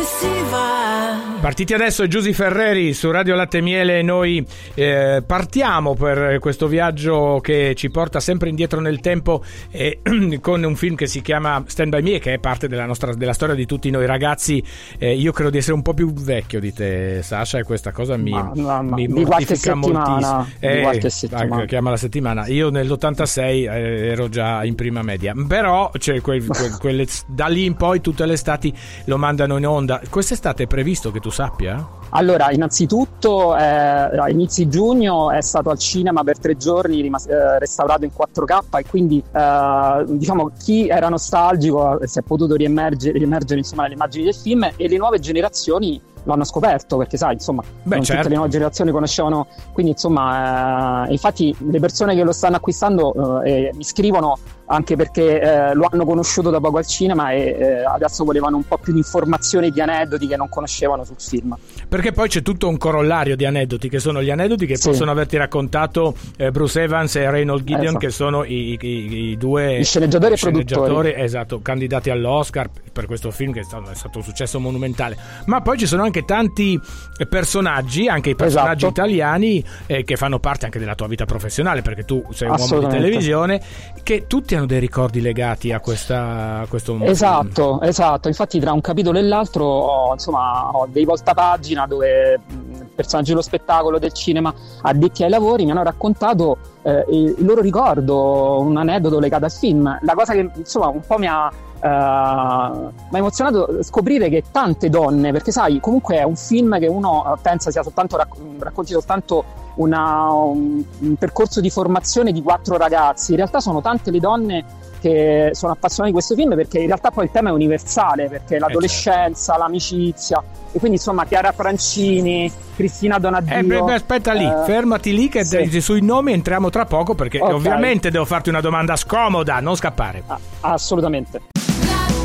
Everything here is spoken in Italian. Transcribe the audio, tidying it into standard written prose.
Partiti adesso Giusy Ferreri su Radio Latte e Miele. Noi partiamo per questo viaggio che ci porta sempre indietro nel tempo con un film che si chiama Stand By Me, che è parte della storia di tutti noi ragazzi. Io credo di essere un po' più vecchio di te, Sasha, e questa cosa mi mortifica moltissimo. Di qualche settimana. Chiama la settimana. Io nell'86 ero già in prima media, però cioè, quelle, da lì in poi tutte le estati lo mandano in onda. Quest'estate è previsto che tu sappia? Allora, innanzitutto a inizi giugno è stato al cinema per 3 giorni, restaurato in 4K, e quindi diciamo chi era nostalgico si è potuto riemergere insomma le immagini del film, e le nuove generazioni lo hanno scoperto, perché sai, insomma, non certo. Tutte le nuove generazioni conoscevano, quindi insomma infatti le persone che lo stanno acquistando mi scrivono anche perché lo hanno conosciuto da poco al cinema e adesso volevano un po' più di informazioni, di aneddoti che non conoscevano sul film. Perché poi c'è tutto un corollario di aneddoti, che sono gli aneddoti che possono averti raccontato Bruce Evans e Reynold Gideon, esatto, che sono i due sceneggiatori e produttori, esatto, candidati all'Oscar per questo film che è stato un successo monumentale. Ma poi ci sono anche tanti personaggi, anche i personaggi italiani che fanno parte anche della tua vita professionale, perché tu sei un uomo di televisione, che tutti hanno dei ricordi legati a questo mondo. Esatto, infatti tra un capitolo e l'altro ho dei voltapagina dove personaggi dello spettacolo, del cinema, addetti ai lavori mi hanno raccontato il loro ricordo, un aneddoto legato al film. La cosa che insomma un po' mi ha emozionato scoprire che tante donne, perché sai, comunque è un film che uno pensa sia soltanto racconti soltanto un percorso di formazione di 4 ragazzi. In realtà sono tante le donne che sono appassionate di questo film, perché in realtà poi il tema è universale, perché l'adolescenza, l'amicizia, e quindi insomma Chiara Francini, Cristina Donadio. Aspetta lì, fermati lì che sui nomi entriamo tra poco, perché ovviamente devo farti una domanda scomoda, non scappare. Assolutamente.